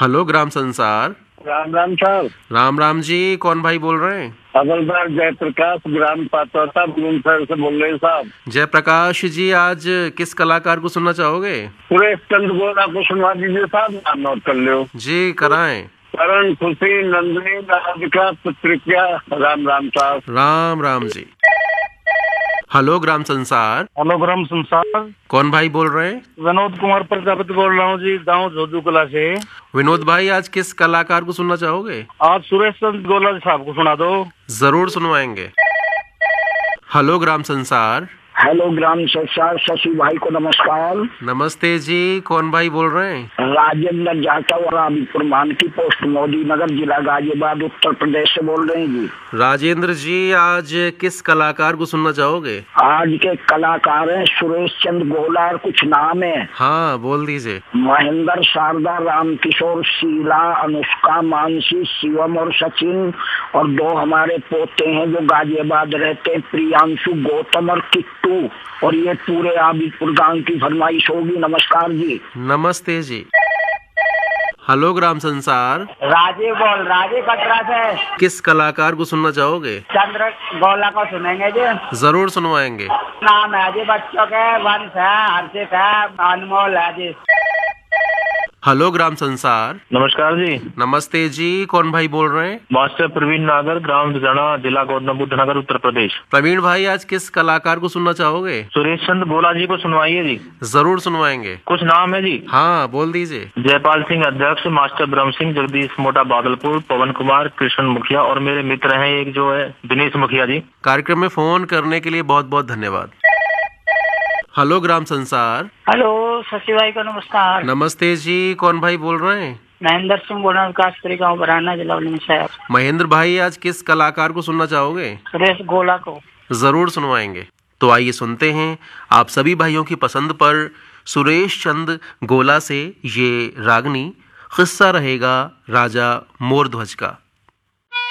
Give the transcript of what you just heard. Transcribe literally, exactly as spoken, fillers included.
Hello ग्राम संसार। राम राम साहब। राम राम जी, कौन भाई बोल रहे हैं? हवलदार जयप्रकाश ग्राम पात्रता बुलंदशहर से बोल रहे हैं साहब। जयप्रकाश जी, आज किस कलाकार को सुनना चाहोगे? सुरेश चंद्र गोला को सुनवा दीजिए साहब, नाम नोट कर लो। जी कराएं। करण, खुशी, नंदिनी, राधिका, पत्रिका। राम राम साहब। राम राम जी। हेलो ग्राम संसार। हेलो ग्राम संसार। कौन भाई बोल रहे हैं? विनोद कुमार प्रजापति बोल रहा हूँ जी, गांव जोजू कला से। विनोद भाई, आज किस कलाकार को सुनना चाहोगे? आज सुरेश चंद्र गोला साहब को सुना दो। जरूर सुनवाएंगे। हेलो ग्राम संसार। हेलो ग्राम संसार, शशि भाई को नमस्कार। नमस्ते जी, कौन भाई बोल रहे हैं? राजेंद्र जाटव और आबिदपुर मानकी पोस्ट मोदी नगर जिला गाजियाबाद उत्तर प्रदेश से बोल रहे हैं जी। राजेंद्र जी, आज किस कलाकार को सुनना चाहोगे? आज के कलाकार हैं सुरेश चंद्र गोला और कुछ नाम है। हाँ बोल दीजिए। महेंद्र, शारदा, रामकिशोर, शीला, अनुष्का, मानसी, शिवम और सचिन। और दो हमारे पोते हैं जो गाजियाबाद रहते हैं, प्रियांशु, गौतम और किट्टू। और ये पूरे आबिदपुर गांव की फरमाइश होगी। नमस्कार जी। नमस्ते जी। हेलो ग्राम संसार। राजे बोल राजे कटरा से। किस कलाकार को सुनना चाहोगे? चंद्र गोला को सुनेंगे जी। जरूर सुनवाएंगे। नाम है जी बच्चों के, वंश है, हर्षित है, अनमोल है जी। हेलो ग्राम संसार। नमस्कार जी। नमस्ते जी, कौन भाई बोल रहे हैं? मास्टर प्रवीण नागर, ग्राम दुजाना, जिला गौतम बुद्ध नगर, उत्तर प्रदेश। प्रवीण भाई, आज किस कलाकार को सुनना चाहोगे? सुरेश चंद्र गोला जी को सुनवाइए जी। जरूर सुनवाएंगे। कुछ नाम है जी। हाँ बोल दीजिए। जयपाल सिंह अध्यक्ष, मास्टर ब्रह्म सिंह, जगदीश मोटा बादलपुर, पवन कुमार, कृष्ण मुखिया और मेरे मित्र हैं एक जो है दिनेश मुखिया जी। कार्यक्रम में फोन करने के लिए बहुत बहुत धन्यवाद। हेलो ग्राम संसार। हेलो शशि भाई को नमस्कार। नमस्ते जी, कौन भाई बोल रहे हैं? महेंद्र सिंह बोल रहा हूँ, काशपुरी गाँव बराना, जिला बुलंदशहर। महेंद्र भाई, आज किस कलाकार को सुनना चाहोगे? सुरेश गोला को। जरूर सुनवाएंगे। तो आइए सुनते हैं आप सभी भाइयों की पसंद पर सुरेश चंद्र गोला से ये रागनी। किस्सा रहेगा राजा मोरध्वज का।